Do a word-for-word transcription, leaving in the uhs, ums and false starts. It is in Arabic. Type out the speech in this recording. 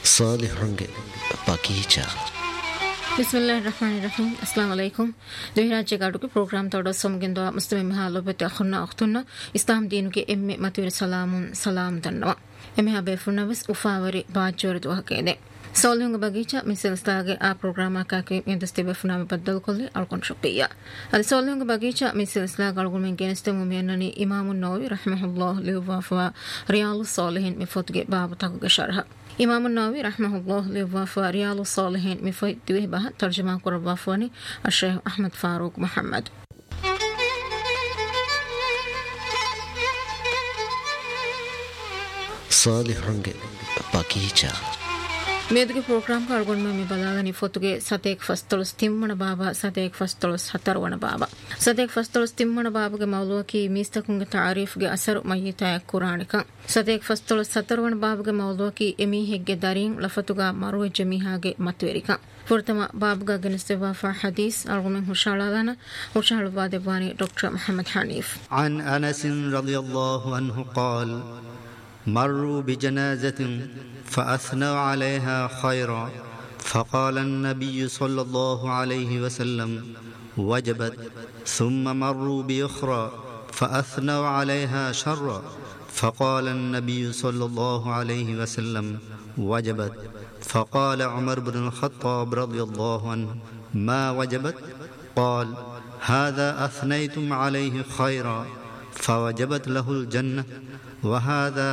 ಸಾಲಿಹ್ರಂಗೆ ಬಗೀಚ. Bismillahirrahmanirrahim. Assalamu alaikum. Duhiraje gaduke program todo somgendo muslim halobete akhunna akhtunna islam deenuge emme matur salamun salam danwa. Emme habe funavis ufavari baajor duhakede. Solunga bagicha miselstage a programa kake yendeste befuname baddal kolle alkon shukriya. Al solunga bagicha miselsla galgumen geneste mumenani Imam an-Nawawi rahimahullah liwafwa Riyadus Salihin mifotge bab taguge sharha. Imam an-Nawawi rahimahullah liwafwa Riyadus Salihin mifotge bah tarjuma qurwafwani al-Sheikh Ahmad Farouk Muhammad. ಸಾಲಿಹ್ರಂಗೆ ಬಗೀಚ. ಮೇದುಗೆ ಪ್ರೋಗ್ರಾಮ್ ಕಾಳ್ಗೊಂಡು ಮಮ್ಮಿ ಬಲಾಗನಿ ಫೊತುಗೆ ಸತೇಕ್ ಫಸ್ತೊಳಸ್ ತಿಮ್ಮಣ ಬಾಬಾ ಸತೇಕ್ ಫಸ್ತೊಳಸ್ ಹತರವಣ ಬಾಬಾ ಸತೇಕ್ ಫಸ್ತೊಳಸ್ ತಿಮ್ಮಣ ಬಾಬಾಗೆ ಮೌಲುವಕಿ ಮೀಸ್ತಕುಂಗೆ ತಾರೀಫ್ಗೆ ಅಸರು ಮಯ್ಯಿತಾಯ ಕುರಾಣಿಕ ಸತೇಕ್ ಫಸ್ತೊಳಸ್ ಹತರವಣ ಬಾಬಾಗೆ ಮೌಲುವಕಿ ಎಮೀಹೆಗ್ಗೆ ದರೀನ್ ಲಫತುಗ ಮರುವೆ ಜಮೀಹಾಗೆ ಮತ್ವೆರಿಕ ಫುರ್ತಮ ಬಾಬಾಗ ಗೆನಿಸ್ತೆವಾಫಾ ಹದೀಸ್ ಅಲ್ಗುಮೆನ್ ಹುಷಾಳಾದಾನ ಹುಷಾಳುವಾದೆವಾನಿ ಡಾಕ್ಟರ್ ಮೊಹಮ್ಮದ್ ಹನೀಫ್. عن أنس رضي الله عنه قال مروا بجنازة فأثنوا عليها خيرا فقال النبي صلى الله عليه وسلم وجبت ثم مروا بأخرى فأثنوا عليها شرا فقال النبي صلى الله عليه وسلم وجبت فقال عمر بن الخطاب رضي الله عنه ما وجبت قال هذا أثنيتم عليه خيرا فوجبت له الجنة وهذا